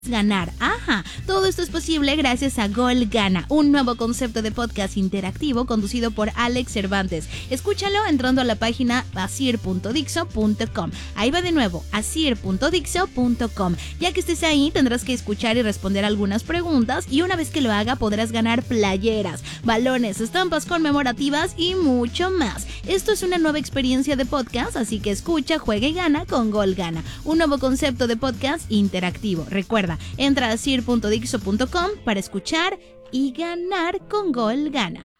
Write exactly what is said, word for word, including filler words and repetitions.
ganar. Ajá, todo esto es posible gracias a Gol Gana, un nuevo concepto de podcast interactivo conducido por Alex Cervantes. Escúchalo entrando a la página asir punto dixo punto com. Ahí va de nuevo, asir punto dixo punto com. Ya que estés ahí, tendrás que escuchar y responder algunas preguntas, y una vez que lo haga podrás ganar playeras, balones, estampas conmemorativas y mucho más. Esto es una nueva experiencia de podcast, así que escucha, juega y gana con Gol Gana, un nuevo concepto de podcast interactivo. Recuerda, entra a asir punto dixo punto com para escuchar y ganar con Gol Gana.